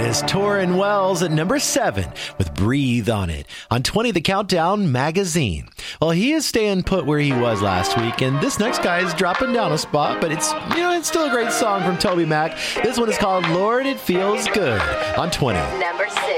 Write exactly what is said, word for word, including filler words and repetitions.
is Torrin Wells at number seven with Breathe on It on twenty The Countdown magazine. Well, he is staying put where he was last week, and this next guy is dropping down a spot, but it's, you know, it's still a great song from Toby Mac. This one is called Lord, It Feels Good on twenty. Number six.